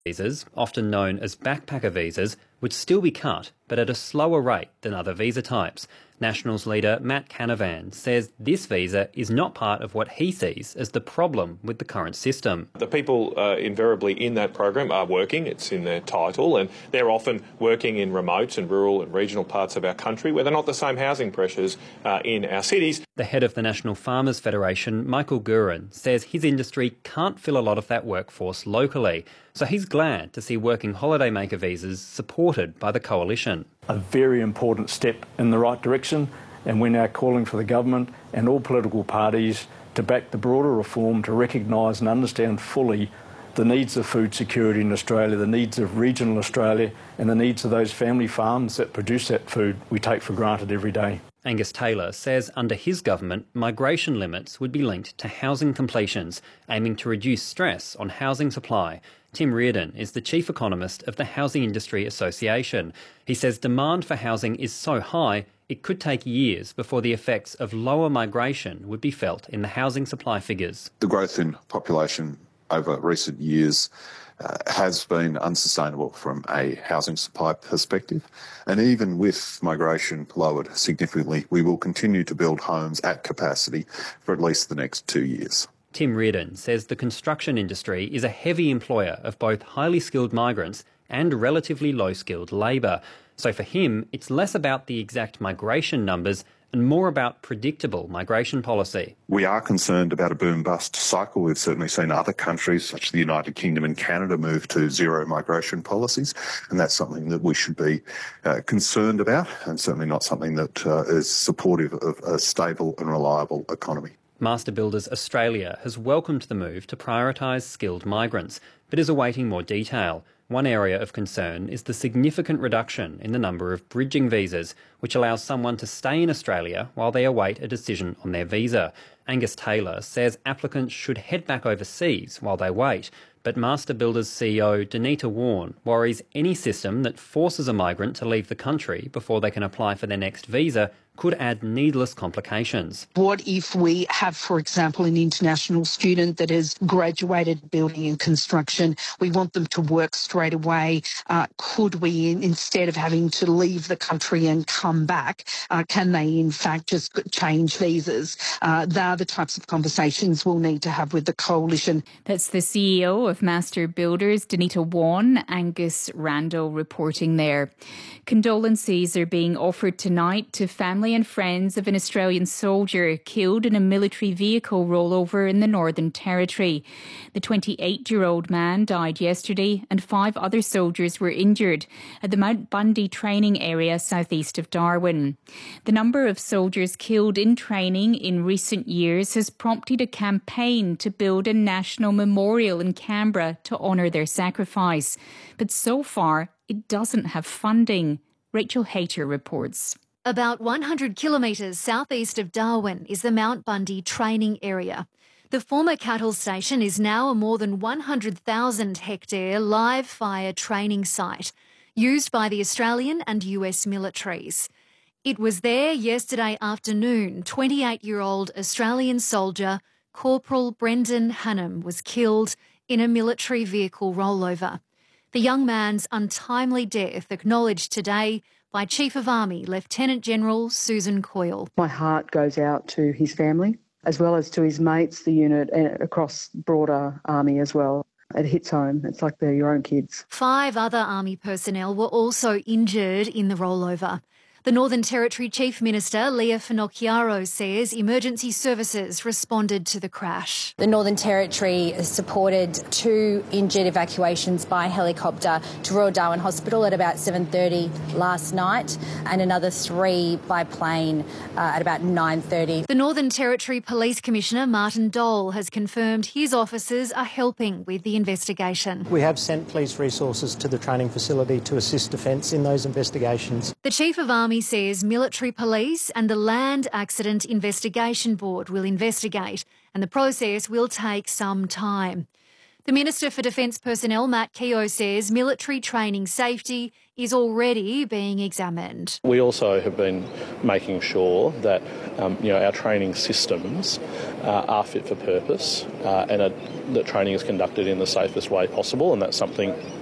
Visas, often known as backpacker visas, would still be cut, but at a slower rate than other visa types. Nationals leader Matt Canavan says this visa is not part of what he sees as the problem with the current system. The people invariably in that program are working, it's in their title, and they're often working in remote and rural and regional parts of our country where they're not the same housing pressures in our cities. The head of the National Farmers Federation, Michael Gurin, says his industry can't fill a lot of that workforce locally, so he's glad to see working holidaymaker visas supported by the coalition. A very important step in the right direction, and we're now calling for the government and all political parties to back the broader reform to recognise and understand fully the needs of food security in Australia, the needs of regional Australia and the needs of those family farms that produce that food we take for granted every day. Angus Taylor says under his government, migration limits would be linked to housing completions, aiming to reduce stress on housing supply. Tim Reardon is the chief economist of the Housing Industry Association. He says demand for housing is so high, it could take years before the effects of lower migration would be felt in the housing supply figures. The growth in population over recent years has been unsustainable from a housing supply perspective. And even with migration lowered significantly, we will continue to build homes at capacity for at least the next 2 years. Tim Reardon says the construction industry is a heavy employer of both highly skilled migrants and relatively low-skilled labour. So for him, it's less about the exact migration numbers and more about predictable migration policy. We are concerned about a boom-bust cycle. We've certainly seen other countries, such as the United Kingdom and Canada, move to zero migration policies, and that's something that we should be concerned about, and certainly not something that is supportive of a stable and reliable economy. Master Builders Australia has welcomed the move to prioritise skilled migrants, but is awaiting more detail. One area of concern is the significant reduction in the number of bridging visas, which allows someone to stay in Australia while they await a decision on their visa. Angus Taylor says applicants should head back overseas while they wait, but Master Builders CEO Danita Warren worries any system that forces a migrant to leave the country before they can apply for their next visa could add needless complications. What if we have, for example, an international student that has graduated building and construction? We want them to work straight away. Could we, instead of having to leave the country and come back, can they in fact just change visas? They are the types of conversations we'll need to have with the coalition. That's the CEO of Master Builders, Danita Warren. Angus Randall reporting there. Condolences are being offered tonight to family and friends of an Australian soldier killed in a military vehicle rollover in the Northern Territory. The 28-year-old man died yesterday and 5 other soldiers were injured at the Mount Bundy training area southeast of Darwin. The number of soldiers killed in training in recent years has prompted a campaign to build a national memorial in Canberra to honour their sacrifice. But so far, it doesn't have funding. Rachel Hayter reports. About 100 kilometres southeast of Darwin is the Mount Bundy training area. The former cattle station is now a more than 100,000 hectare live fire training site used by the Australian and US militaries. It was there yesterday afternoon 28-year-old Australian soldier Corporal Brendan Hannam was killed in a military vehicle rollover. The young man's untimely death acknowledged today by Chief of Army Lieutenant General Susan Coyle. My heart goes out to his family, as well as to his mates, the unit, and across broader Army as well. It hits home. It's like they're your own kids. 5 other Army personnel were also injured in the rollover. The Northern Territory Chief Minister, Leah Finocchiaro, says emergency services responded to the crash. The Northern Territory supported 2 injured evacuations by helicopter to Royal Darwin Hospital at about 7:30 last night and another 3 by plane at about 9:30. The Northern Territory Police Commissioner, Martin Dole, has confirmed his officers are helping with the investigation. We have sent police resources to the training facility to assist Defence in those investigations. The Chief of Army says military police and the Land Accident Investigation Board will investigate, and the process will take some time. The Minister for Defence Personnel, Matt Keogh, says military training safety is already being examined. We also have been making sure that our training systems are fit for purpose and that training is conducted in the safest way possible, and that's something